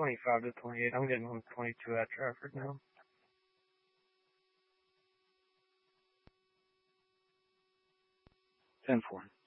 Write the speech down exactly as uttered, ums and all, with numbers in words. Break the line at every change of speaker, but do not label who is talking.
twenty-five to twenty-eight. I'm getting one twenty-two at Trafford now.
ten four.